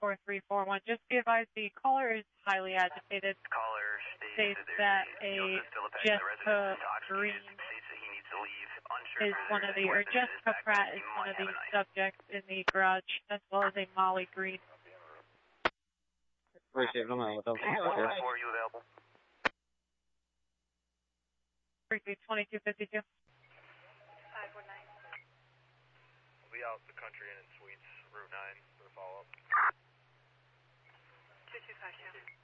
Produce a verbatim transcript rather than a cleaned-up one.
four three four one. Just be advised the caller is highly agitated. Caller states that a Jessica Green is one of the, or Jessica Pratt is one of the subjects in the garage, as well as a Molly Green. Appreciate it. I'm out. Are you available? Briefly twenty-two fifty-two. five one nine. We'll be out the country and in Suites, Route nine for the follow-up. two two five two.